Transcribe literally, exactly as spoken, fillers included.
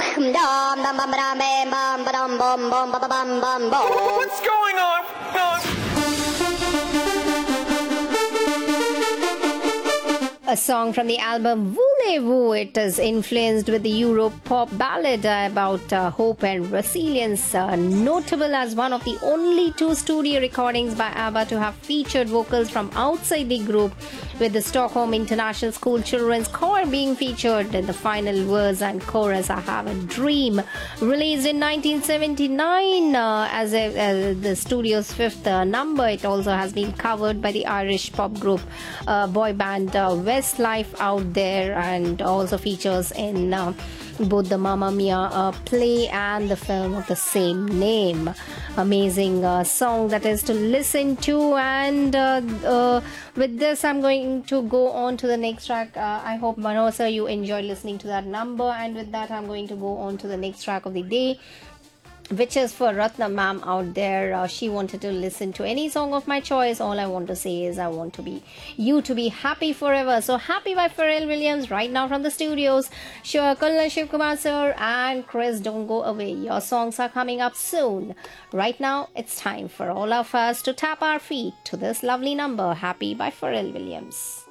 What's going on? A song from the album Voulez-Vous. It is influenced with the Euro pop ballad uh, about uh, hope and resilience, uh, notable as one of the only two studio recordings by ABBA to have featured vocals from outside the group, with the Stockholm International School Children's Choir being featured in the final verse and chorus, I Have a Dream. Released in nineteen seventy-nine uh, as, a, as the studio's fifth uh, number, it also has been covered by the Irish pop group uh, boy band uh, Westlife out there, and also features in uh, both the Mamma Mia uh, play and the film of the same name. Amazing uh, song that is to listen to, and uh, uh, with this I'm going to go on to the next track. uh, I hope Manosa you enjoyed listening to that number, and with that I'm going to go on to the next track of the day, which is for Ratna ma'am out there. Uh, she wanted to listen to any song of my choice. All I want to say is I want to be you to be happy forever. So Happy by Pharrell Williams right now from the studios. Sure, Kulna Shiv Kumar sir and Chris, don't go away. Your songs are coming up soon. Right now, it's time for all of us to tap our feet to this lovely number, Happy by Pharrell Williams.